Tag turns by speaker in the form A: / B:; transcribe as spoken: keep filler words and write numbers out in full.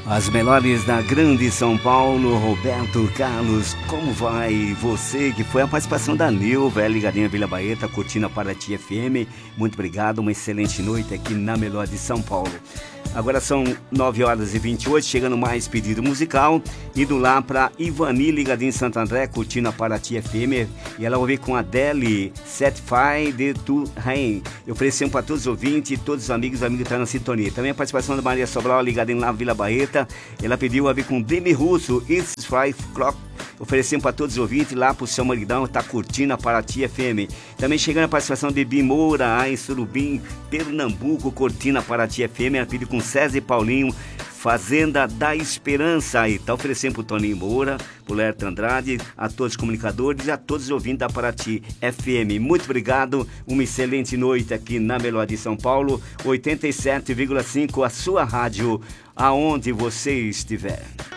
A: As melhores da grande São Paulo, Roberto Carlos, como vai você? Que foi a participação da Nilva, ligadinha Vila Baeta, curtindo a Paraty F M. Muito obrigado, uma excelente noite aqui na Melhor de São Paulo. Agora são nove horas e vinte e oito, chegando mais pedido musical, indo lá para Ivani, ligadinha em Santo André, curtindo a Paraty F M, e ela vai ver com a Adele, Certified to Rain. Eu oferecemos para todos os ouvintes, todos os amigos, amigos que estão na sintonia. Também a participação da Maria Sobral, ligadinha lá na Vila Baeta, ela pediu a ver com Demi Russo, It's Five O'Clock. Oferecemos para todos os ouvintes lá pro seu maridão, está curtindo a Paraty F M. Também chegando a participação de Bi Moura, em Surubim, Pernambuco, curtindo a Paraty F M. Ela pediu com César e Paulinho, Fazenda da Esperança. E tá oferecendo pro Toninho Moura, pro Lerto Andrade, a todos os comunicadores e a todos os ouvintes da Paraty F M. Muito obrigado, uma excelente noite aqui na Melhor de São Paulo, oitenta e sete vírgula cinco, a sua rádio, aonde você estiver.